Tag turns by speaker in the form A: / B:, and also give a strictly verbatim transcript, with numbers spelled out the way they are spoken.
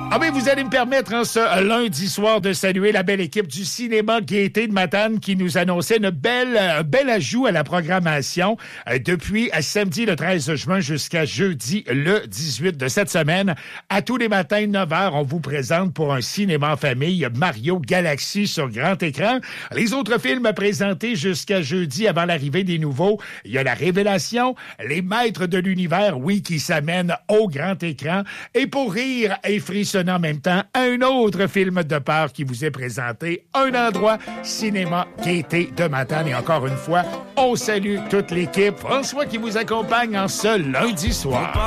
A: Ah ben, vous allez me permettre en ce lundi soir de saluer la belle équipe du cinéma Gaieté de Matane qui nous annonçait une belle, un bel ajout à la programmation euh, depuis samedi le treize juin jusqu'à jeudi le dix-huit de cette semaine. À tous les matins, neuf heures, on vous présente pour un cinéma en famille Mario Galaxy sur grand écran. Les autres films présentés jusqu'à jeudi avant l'arrivée des nouveaux, il y a La Révélation, Les Maîtres de l'Univers, oui, qui s'amènent au grand écran. Et pour rire et frissonner en même temps, un autre film de peur qui vous est présenté, Un endroit, cinéma Gaieté de Matane. Et encore une fois, on salue toute l'équipe. François qui vous accompagne en ce lundi soir.